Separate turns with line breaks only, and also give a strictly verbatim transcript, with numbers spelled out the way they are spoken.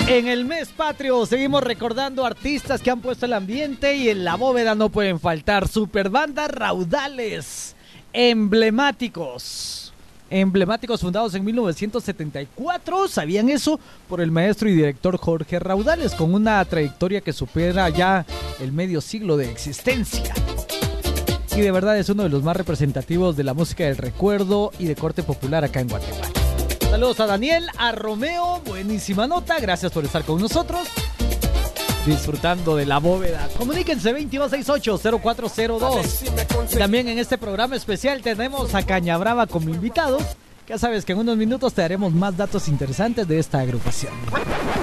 En el mes patrio seguimos recordando artistas que han puesto el ambiente y en la bóveda no pueden faltar superbandas Raudales, emblemáticos. Emblemáticos fundados en mil novecientos setenta y cuatro, ¿sabían eso? Por el maestro y director Jorge Raudales, con una trayectoria que supera ya el medio siglo de existencia. Y de verdad es uno de los más representativos de la música del recuerdo y de corte popular acá en Guatemala. Saludos a Daniel, a Romeo, buenísima nota, gracias por estar con nosotros. Disfrutando de la bóveda. Comuníquense veintidós sesenta y ocho cero cuatro cero dos. También en este programa especial tenemos a Caña Brava como invitados. Ya sabes que en unos minutos te daremos más datos interesantes de esta agrupación.